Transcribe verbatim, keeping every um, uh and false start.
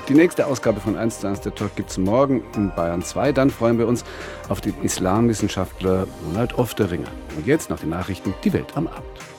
Die nächste Ausgabe von eins zu eins der Talk gibt es morgen in Bayern zwei. Dann freuen wir uns auf den Islamwissenschaftler Ronald Ofteringer. Und jetzt nach den Nachrichten die Welt am Abend.